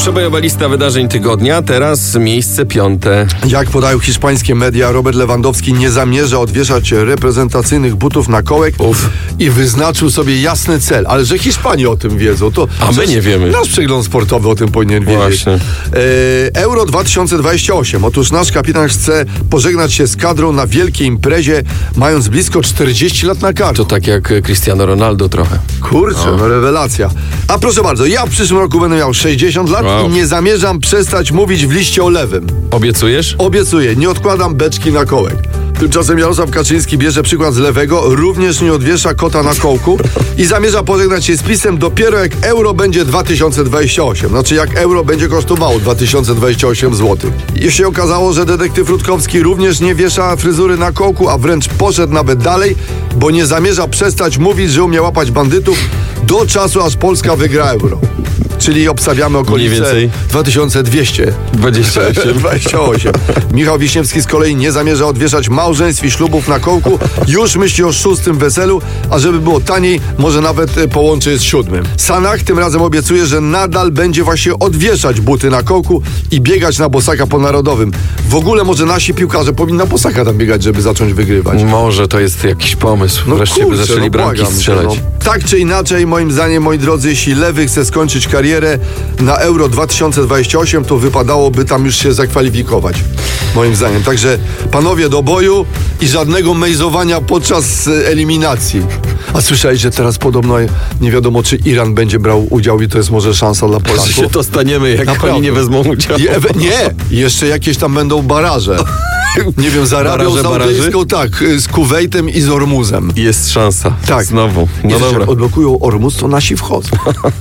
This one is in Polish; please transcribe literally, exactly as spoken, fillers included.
Przebojowa lista wydarzeń tygodnia, teraz miejsce piąte. Jak podają hiszpańskie media, Robert Lewandowski nie zamierza odwieszać reprezentacyjnych butów na kołek Uf. i wyznaczył sobie jasny cel. Ale że Hiszpanie o tym wiedzą, to... A my nie wiemy. Nasz przegląd sportowy o tym powinien wiedzieć. Właśnie. E, Euro dwa tysiące dwadzieścia osiem. Otóż nasz kapitan chce pożegnać się z kadrą na wielkiej imprezie, mając blisko czterdzieści lat na karku. To tak jak Cristiano Ronaldo trochę. Kurczę, no rewelacja. A proszę bardzo, ja w przyszłym roku będę miał sześćdziesiąt lat Wow. i nie zamierzam przestać mówić w liście o lewym. Obiecujesz? Obiecuję, nie odkładam beczki na kołek. Tymczasem Jarosław Kaczyński bierze przykład z lewego, również nie odwiesza kota na kołku i zamierza pożegnać się z PiS-em dopiero jak euro będzie dwa tysiące dwadzieścia osiem. Znaczy jak euro będzie kosztowało dwa tysiące dwadzieścia osiem złotych. I się okazało, że detektyw Rutkowski również nie wiesza fryzury na kołku, a wręcz poszedł nawet dalej, bo nie zamierza przestać mówić, że umie łapać bandytów do czasu, aż Polska wygra euro. Czyli obstawiamy okolice Mniej więcej dwa tysiące dwieście dwadzieścia osiem. dwadzieścia osiem. Michał Wiśniewski z kolei nie zamierza odwieszać małżeństw i ślubów na kołku. Już myśli o szóstym weselu, a żeby było taniej, może nawet połączy je z siódmym. Sanach tym razem obiecuje, że nadal będzie właśnie odwieszać buty na kołku i biegać na bosaka po narodowym. W ogóle może nasi piłkarze powinni na bosaka tam biegać, żeby zacząć wygrywać. Może to jest jakiś pomysł. Wreszcie by kurczę, zaczęli no bramki błagam cię, strzelać. no. Tak czy inaczej, moim zdaniem, moi drodzy, jeśli lewy chce skończyć karierę na Euro dwa tysiące dwadzieścia osiem, to wypadałoby tam już się zakwalifikować. Moim zdaniem. Także panowie do boju i żadnego mejzowania podczas e, eliminacji. A słyszałeś, że teraz podobno nie wiadomo, czy Iran będzie brał udział i to jest może szansa dla Że Polaków. się dostaniemy, jak Naprawdę. oni nie wezmą udziału. I ewe- nie, jeszcze jakieś tam będą baraże. Nie wiem, z Arabią Baraże, Saudyjską, tak, z Kuwejtem i z Ormuzem. Jest szansa. Tak. Znowu. No Jeśli dobra. jak odblokują Ormuz, to nasi wchodzą.